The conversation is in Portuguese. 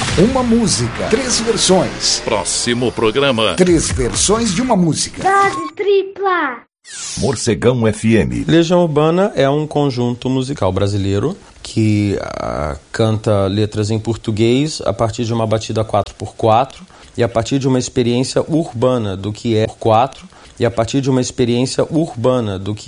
Uma música, 3 versões. Próximo programa. 3 versões de uma música. Dose tripla. Morcegão FM. Legião Urbana é um conjunto musical brasileiro que canta letras em português a partir de uma batida 4x4 e a partir de uma experiência urbana do que é 4 e a partir de uma experiência urbana do que